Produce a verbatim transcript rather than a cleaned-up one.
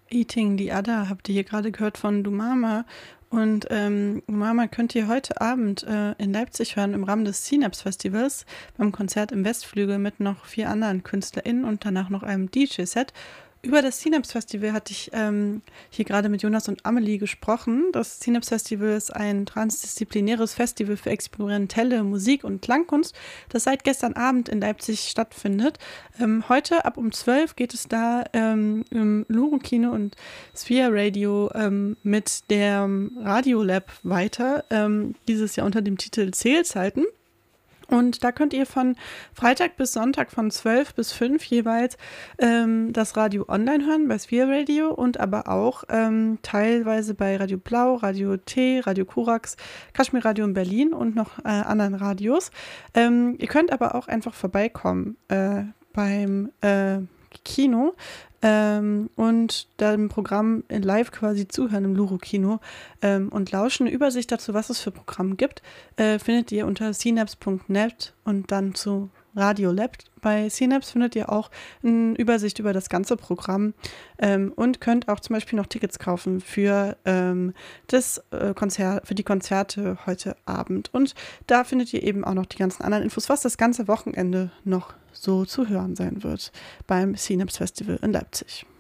Eating the Other habt ihr hier gerade gehört von Dumama. Und ähm, Dumama könnt ihr heute Abend äh, in Leipzig hören im Rahmen des Synapse Festivals beim Konzert im Westflügel mit noch vier anderen KünstlerInnen und danach noch einem D J-Set. Über das Synapse Festival hatte ich ähm, hier gerade mit Jonas und Amelie gesprochen. Das Synapse Festival ist ein transdisziplinäres Festival für experimentelle Musik und Klangkunst, das seit gestern Abend in Leipzig stattfindet. Ähm, heute ab um zwölf geht es da ähm, im Luro-Kino und Sphere Radio ähm, mit dem Radiolab weiter, ähm, dieses Jahr unter dem Titel Zählzeiten. Und da könnt ihr von Freitag bis Sonntag von zwölf bis fünf jeweils ähm, das Radio online hören bei Sphere Radio und aber auch ähm, teilweise bei Radio Blau, Radio T, Radio Korax, Kaschmir Radio in Berlin und noch äh, anderen Radios. Ähm, ihr könnt aber auch einfach vorbeikommen äh, beim äh, Kino ähm, und dem Programm in live quasi zuhören im Luro-Kino ähm, und lauschen. Eine Übersicht dazu, was es für Programme gibt, äh, findet ihr unter synapse punkt net und dann zu Radiolab. Bei Synapse findet ihr auch eine Übersicht über das ganze Programm ähm, und könnt auch zum Beispiel noch Tickets kaufen für, ähm, das, äh, Konzert, für die Konzerte heute Abend. Und da findet ihr eben auch noch die ganzen anderen Infos, was das ganze Wochenende noch so zu hören sein wird beim Synapse Festival in Leipzig.